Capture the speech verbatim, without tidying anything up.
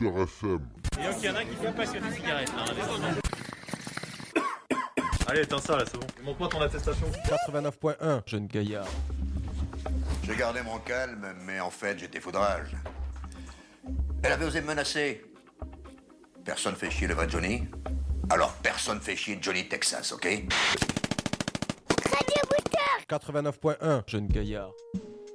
Culture F M. Et donc il y en a qui sont passionnés de cigarettes, hein, désormais. Allez, éteins ça là, c'est bon. Montre-moi ton attestation. quatre-vingt-neuf point un, jeune gaillard. Je gardais mon calme, mais en fait, j'étais foudrage. Elle avait osé me menacer. Personne fait chier le vrai Johnny. Alors personne fait chier Johnny Texas, ok? quatre-vingt-neuf point un, jeune gaillard.